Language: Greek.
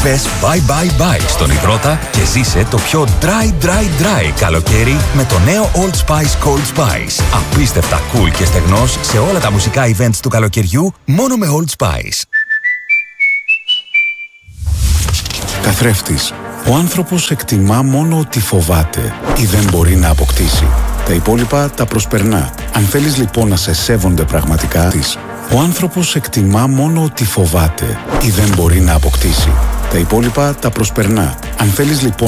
Πες bye bye bye στον υδρότα και ζήσε το πιο dry καλοκαίρι με το νέο Old Spice Cold Spice. Απίστευτα cool και στεγνός σε όλα τα μουσικά events του καλοκαιριού μόνο με Old Spice. Καθρέφτης. Ο άνθρωπος εκτιμά μόνο ότι φοβάται ή δεν μπορεί να αποκτήσει. Τα υπόλοιπα τα προσπερνά. Αν θέλεις λοιπόν να σε σέβονται πραγματικά, ο άνθρωπος εκτιμά μόνο ότι φοβάται ή δεν μπορεί να αποκτήσει. Τα υπόλοιπα τα προσπερνά. Αν θέλεις λοιπόν